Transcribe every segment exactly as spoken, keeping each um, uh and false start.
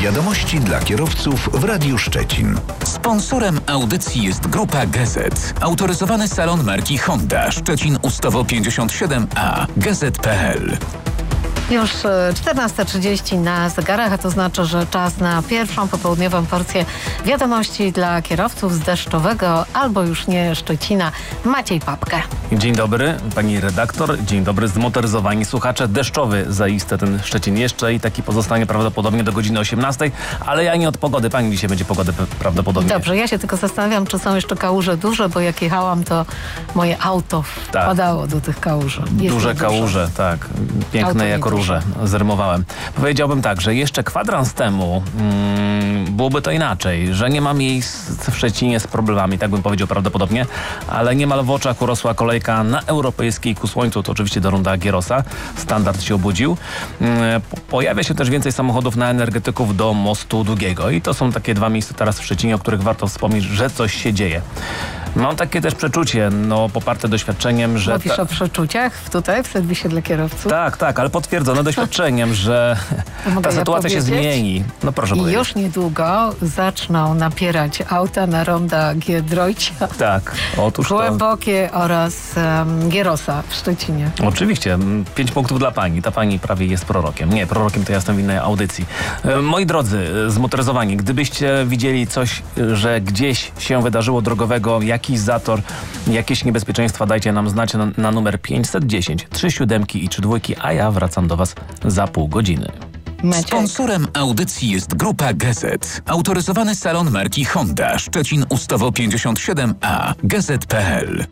Wiadomości dla kierowców w Radiu Szczecin. Sponsorem audycji jest Grupa Gazet. Autoryzowany salon marki Honda Szczecin Ustawo pięćdziesiąt siedem A. Gazet kropka pe el. Już czternasta trzydzieści na zegarach, a to znaczy, że czas na pierwszą popołudniową porcję wiadomości dla kierowców z deszczowego albo już nie Szczecina. Maciej Papkę. Dzień dobry, pani redaktor. Dzień dobry, zmotoryzowani słuchacze. Deszczowy zaiste ten Szczecin jeszcze i taki pozostanie prawdopodobnie do godziny osiemnastej, ale ja nie od pogody. Pani dzisiaj będzie pogodę prawdopodobnie. Dobrze, ja się tylko zastanawiam, czy są jeszcze kałuże duże, bo jak jechałam, to moje auto wpadało tak do tych kałuży. Jest duże kałuże, tak. Piękne jako róże. Zrymowałem. Powiedziałbym tak, że jeszcze kwadrans temu mm, byłoby to inaczej, że nie ma miejsc w Szczecinie z problemami, tak bym powiedział prawdopodobnie, ale niemal w oczach urosła kolejka na europejskiej ku słońcu, to oczywiście do Ronda Gierosa. Standard się obudził. Mm, pojawia się też więcej samochodów na energetyków do Mostu Długiego i to są takie dwa miejsca teraz w Szczecinie, o których warto wspomnieć, że coś się dzieje. Mam takie też przeczucie, no poparte doświadczeniem, że... Mówisz ta... o przeczuciach tutaj w serwisie dla kierowców? Tak, tak, ale potwierdzone doświadczeniem, że ta ja sytuacja się zmieni. No proszę powiedzieć. Już niedługo zaczną napierać auta na ronda Giedroycia. Tak, otóż to... Głębokie oraz um, Gierosa w Szczecinie. Oczywiście. Pięć punktów dla pani. Ta pani prawie jest prorokiem. Nie, prorokiem to ja jestem w innej audycji. Moi drodzy, zmotoryzowani, gdybyście widzieli coś, że gdzieś się wydarzyło drogowego, jakiś zator, jakieś niebezpieczeństwa, dajcie nam znać na, na numer pięćset dziesięć, trzy siódemki i trzy dwójki, a ja wracam do was za pół godziny. Maciek. Sponsorem audycji jest Grupa Gazet. Autoryzowany salon marki Honda Szczecin Ustawo pięćdziesiąt siedem A. Gazet kropka pe el.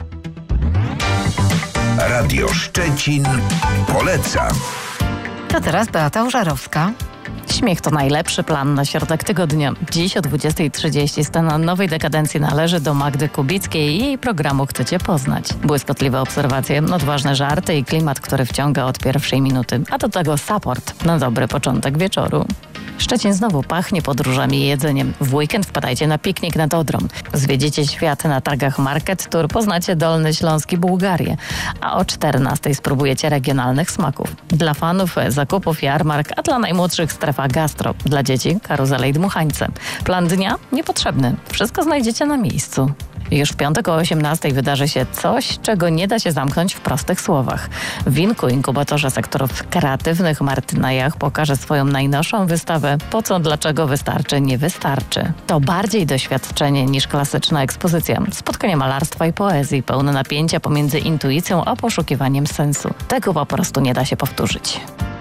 Radio Szczecin poleca. To teraz Beata Użarowska. Śmiech to najlepszy plan na środek tygodnia. Dziś o dwudziestej trzydzieści scena nowej dekadencji należy do Magdy Kubickiej i jej programu Chcecie poznać. Błyskotliwe obserwacje, odważne żarty i klimat, który wciąga od pierwszej minuty. A do tego support na dobry początek wieczoru. Szczecin znowu pachnie podróżami i jedzeniem. W weekend wpadajcie na piknik nad Odrą. Zwiedzicie świat na targach Market Tour, poznacie Dolny Śląsk i Bułgarię. A o czternastej spróbujecie regionalnych smaków. Dla fanów zakupów jarmark, a dla najmłodszych strefa gastro. Dla dzieci karuzele i dmuchańce. Plan dnia? Niepotrzebny. Wszystko znajdziecie na miejscu. Już w piątek o osiemnastej wydarzy się coś, czego nie da się zamknąć w prostych słowach. W Winku, inkubatorze sektorów kreatywnych, Martyna Jach pokaże swoją najnowszą wystawę Po co, dlaczego, wystarczy, nie wystarczy. To bardziej doświadczenie niż klasyczna ekspozycja. Spotkanie malarstwa i poezji, pełne napięcia pomiędzy intuicją a poszukiwaniem sensu. Tego po prostu nie da się powtórzyć.